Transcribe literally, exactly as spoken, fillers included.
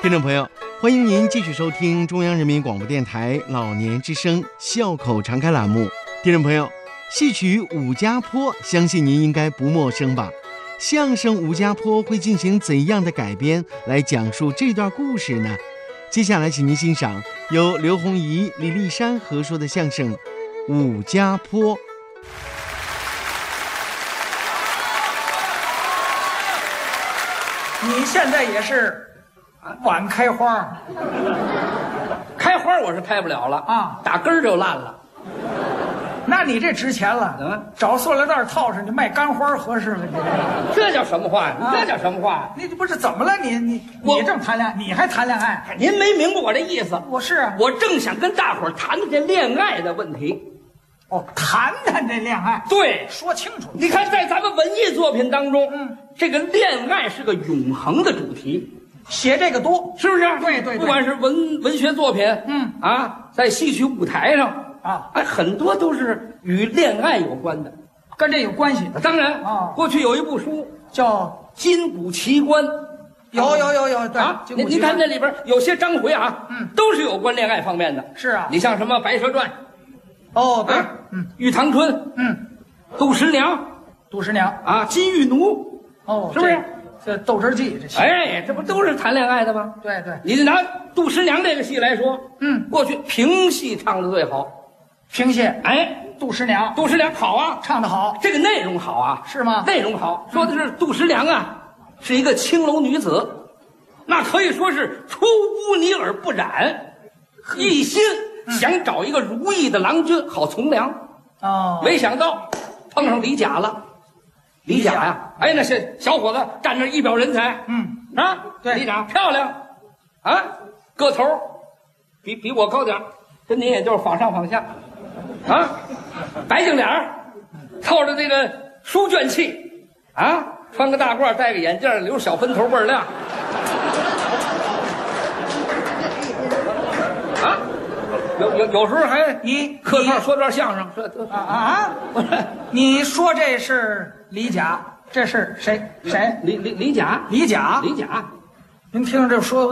听众朋友，欢迎您继续收听中央人民广播电台老年之声笑口常开栏目。听众朋友，戏曲《武家坡》相信您应该不陌生吧？相声《武家坡》会进行怎样的改编来讲述这段故事呢？接下来请您欣赏由刘洪怡、李丽珊合说的相声《武家坡》。 你现在也是晚开花， 开花我是开不了了啊， 打根儿就烂了。 那你这值钱了， 怎么找塑料袋套上，你卖干花合适吗？你这叫什么话呀？ 啊这叫什么话呀？ 你这不是怎么了？你你我你正谈恋爱，你还谈恋爱？ 您没明白我这意思。 我是啊， 我正想跟大伙儿谈谈这恋爱的问题。 哦，谈谈这恋爱， 对， 说清楚。 你看，在咱们文艺作品当中， 嗯， 这个恋爱是个永恒的主题， 写这个多， 是不是？ 对对对不管是文文学作品， 嗯啊，在戏曲舞台上啊， 哎，很多都是与恋爱有关的。 跟这有关系。 当然啊过去有一部书叫 《金谷奇观》， 有有有有，对啊， 经过您您看这里边有些章回啊， 嗯都是有关恋爱方面的。 是啊你像什么《白蛇传》 哦，对， 啊， 嗯玉堂春》、 嗯， 杜十娘杜十娘， 啊，金玉奴， 哦， 是不是这？这斗智记这戏， 哎，这不都是谈恋爱的吗？ 对对， 你拿杜十娘这个戏来说， 嗯， 过去评戏唱的最好。 评戏， 哎， 杜十娘杜十娘好啊， 唱得好， 这个内容好啊， 是吗？ 内容好，说的是杜十娘啊，是一个青楼女子，那可以说是出污泥而不染，一心想找一个如意的郎君好从良， 哦， 没想到碰上李甲了。李甲呀，哎，那些小伙子站那一表人才， 嗯啊， 对李甲漂亮，啊，个头比比我高点儿，跟您也就是仿上仿下，啊，白净脸儿，透着这个书卷气，啊，穿个大褂，戴个眼镜，留小分头，倍儿亮，啊，有有有时候还你客套说段相声，说啊啊啊！你说这是李甲，这是谁？谁？ 李李李甲， 李甲？ 李甲。 您听着这说